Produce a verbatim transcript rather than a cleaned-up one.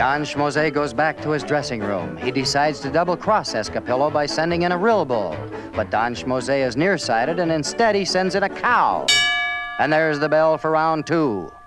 Don Schmoze goes back to his dressing room. He decides to double-cross Escapillo by sending in a real bull. But Don Schmoze is nearsighted, and instead he sends in a cow. And there's the bell for round two.